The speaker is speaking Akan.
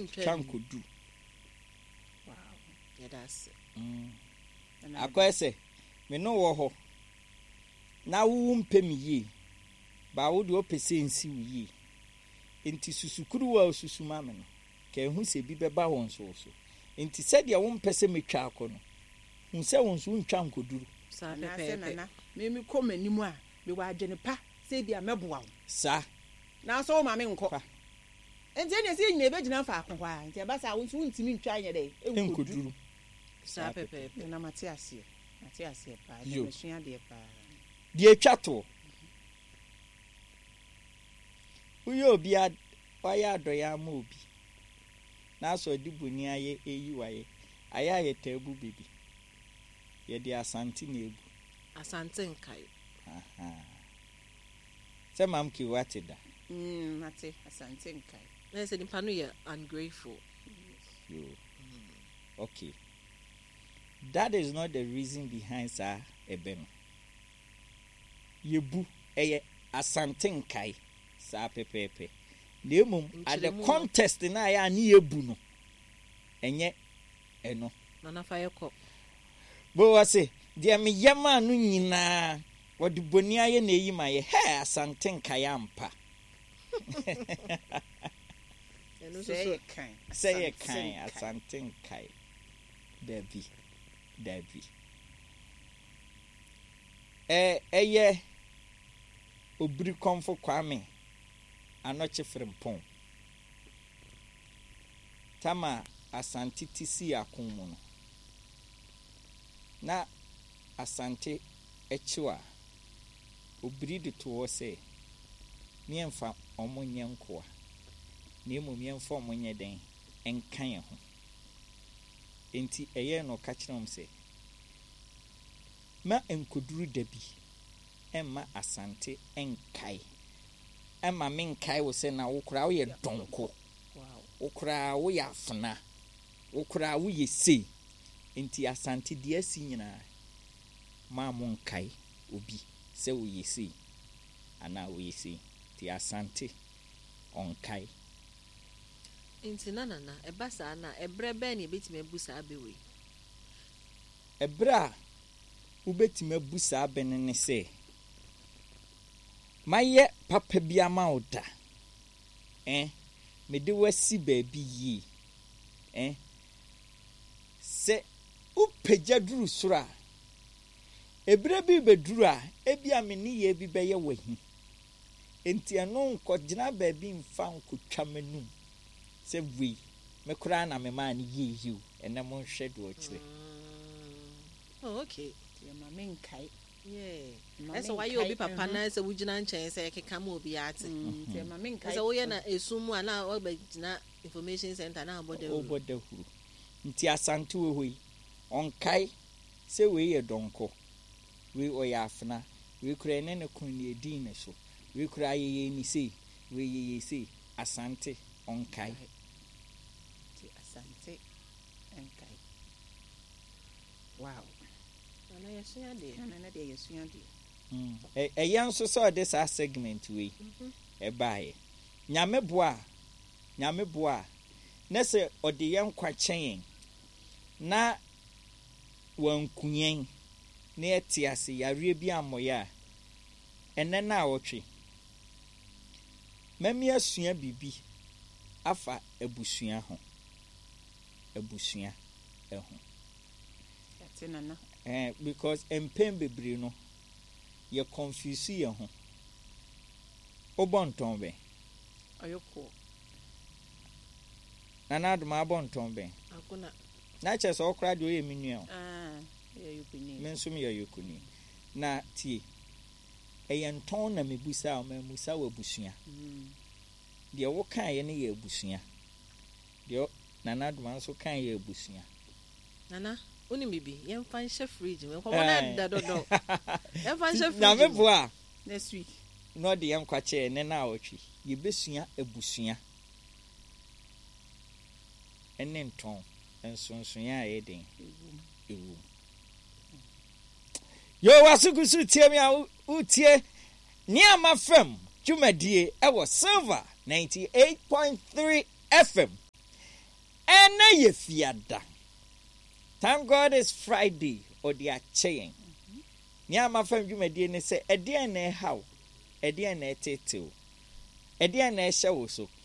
chankodu wow that's akwese me no wo ho na wo mpe me yi ba wo de opese nsi wo yi enti susukuru wa susuma me no ka hu se bi beba won so enti se de wo mpese metwa akono hu se won so ntwa nkoduru sa pepe me komanimu a me wa adwene pa se dia meboa wo sa na so ma me nko enti ene se nyina be gina fa akwa a enti ba sa wo so ntimi ntwa anya de enkoduru sa pepe na matiase pa de sua de pa de atwato uyo obi waya adoya ma obi na so dibuni aye eyi waye aya tabu bibi ye de asante na ebu asante nkai se mam ki watida mate asante nkai na se nipa no ye ungrateful okay that is not the reason behind sa ebeno yebu eye asante nkai sa pepepe nemum at the contest na ya ni yebu no enye eno na fa yeko bo wase dia me yema no nyina wode boni aye na eyi maye he asante nkai ampa eno so say kan asante nkai David eye obiri komfo kwame anoche frempon tama asante tisi akomu no na asante echiwa obiri de to se miemfa omonye nkoa na emu miemfa omonye den enkan ho enti eye no ka kirom se ma enkoduru dabi emma asante enkai emma menkai wo se na wokura wo ye donko wokura wo ya afna wokura wo ye sei enti asante de asi nyina ma monkai obi se wo ye sei ana wo ye sei ti asante onkai enti na ebasa na ebrebe na ebetime abusa abewe ebra ubetime abusa abenene se maye papa bia ma oda me de wasi baabi yi se upeja duru sura ebre bi beduru a ebia me ni ye bi beye wahi enti eno nko gina baabi mfa nkotwa manum se we me kura na me ma ni ye ene mo hwe do chire okay ya ma me nkai esa why obi papa na esa wugina nchen esa yekeka ma obi ate ya ma me nkai esa wo ye na esumu ana obegina information center na oboda huru nti asante we hoi onkai se we ye donko we oya afna we kura ene ne kun ne din ne so we kura ye ni sei we ye sei asante onkai asante enkai wow ana yesua de eyan so so this segment we ebae nyame boa na se ode yen kwachen na wankunyen na etiase yare bi amoya ene na awotwe mami asua bibi afa ebusua ho eho yatenana because empem bebre no ye confuse ye ho obonton be ayoko nana aduma abonton be akuna na chese okra de oye minua ye yokuni mensum ye yokuni na tie eyenton na mebusa o memusa wa busua de wo kan ye ne ye busua de nana aduma so kan ye busua nana oni bibi yem fan she fridge me ko na da dodo yem fan she fridge na me boa next week no de yem kwache ne na awotwi ye besua ebusua ene nton ensonsonya ayeden ewu yo wasugusu tie me a utie niama fam jumadie e wo silver 98.3 FM ɛna yɛ fiada. Thank God it's Friday or the akyɛn. Nya ma fam dwumadie ne sɛ ɛdeɛn na ɛhaw, ɛdeɛn na ɛtetew, ɛdeɛn na ɛhyɛ wo so.